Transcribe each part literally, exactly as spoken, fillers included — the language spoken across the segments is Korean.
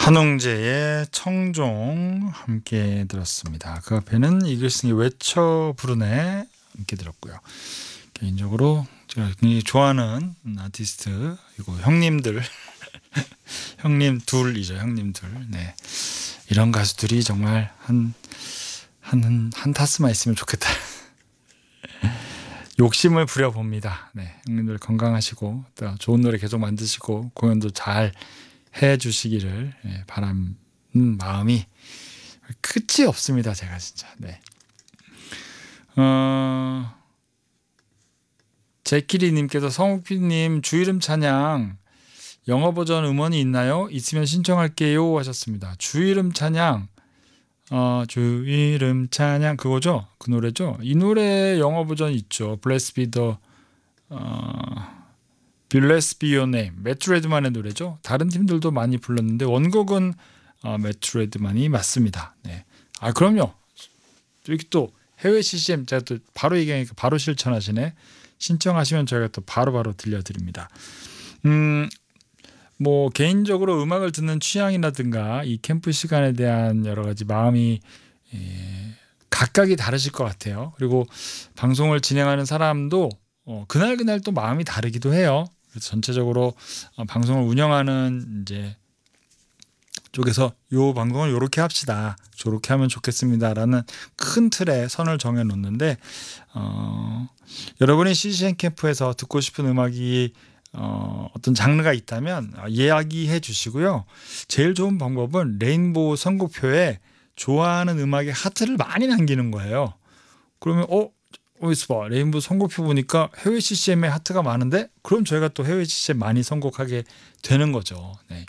한웅재의 청종 함께 들었습니다. 그 앞에는 이글스의 외쳐 부르네 함께 들었고요. 개인적으로 제가 굉장히 좋아하는 아티스트 이거 형님들 형님 둘이죠. 형님 둘. 네. 이런 가수들이 정말 한 한 한 타스만 있으면 좋겠다. 욕심을 부려봅니다. 네. 형님들 건강하시고 또 좋은 노래 계속 만드시고 공연도 잘 해주시기를 바라는 마음이 끝이 없습니다. 제가 진짜. 네. 어, 제키리님께서 성욱피님 주이름 찬양 영어 버전 음원이 있나요? 있으면 신청할게요 하셨습니다. 주이름 찬양 어, 주이름 찬양 그거죠? 그 노래죠? 이 노래 영어 버전 있죠. Blessed be the 어, Blessed be your name. 매트 레드만의 노래죠. 다른 팀들도 많이 불렀는데 원곡은 어, 매트 레드만이 맞습니다. 네. 아 그럼요. 이렇게 또 해외 씨씨엠 제가 또 바로 얘기하니까 바로 실천하시네. 신청하시면 저희가 또 바로바로 들려드립니다. 음, 뭐 개인적으로 음악을 듣는 취향이라든가 이 캠프 시간에 대한 여러 가지 마음이 예, 각각이 다르실 것 같아요. 그리고 방송을 진행하는 사람도 어, 그날 그날 또 마음이 다르기도 해요. 그래서 전체적으로 어, 방송을 운영하는 이제 쪽에서 요 방송을 요렇게 합시다. 저렇게 하면 좋겠습니다라는 큰 틀에 선을 정해 놓는데 어, 여러분이 씨씨엠 캠프에서 듣고 싶은 음악이 어, 어떤 장르가 있다면 이야기해 주시고요. 제일 좋은 방법은 레인보우 선곡표에 좋아하는 음악의 하트를 많이 남기는 거예요. 그러면 어? 어디서 봐. 레인보우 선곡표 보니까 해외 씨씨엠에 하트가 많은데 그럼 저희가 또 해외 씨씨엠 많이 선곡하게 되는 거죠. 네.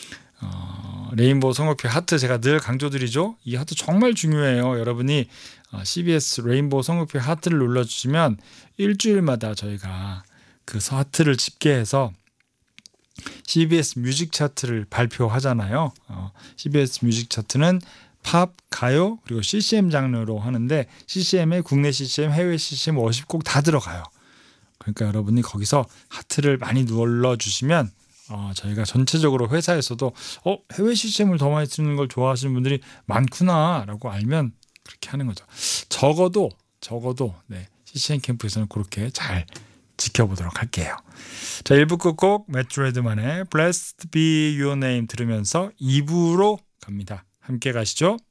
어, 레인보우 선곡표 하트 제가 늘 강조드리죠. 이 하트 정말 중요해요. 여러분이 씨비에스 레인보우 선곡표 하트를 눌러주시면 일주일마다 저희가 그 하트를 집계해서 씨비에스 뮤직 차트를 발표하잖아요. 어, 씨비에스 뮤직 차트는 팝, 가요 그리고 씨씨엠 장르로 하는데 씨씨엠에 국내 씨씨엠, 해외 씨씨엠 오십 곡 다 들어가요. 그러니까 여러분이 거기서 하트를 많이 눌러주시면 어, 저희가 전체적으로 회사에서도 어, 해외 씨씨엠을 더 많이 쓰는 걸 좋아하시는 분들이 많구나 라고 알면 그렇게 하는 거죠. 적어도 적어도 네, 씨씨엠 캠프에서는 그렇게 잘 지켜보도록 할게요. 자, 일 부 끝곡 매트 레드만의 Blessed be your name 들으면서 이 부로 갑니다. 함께 가시죠.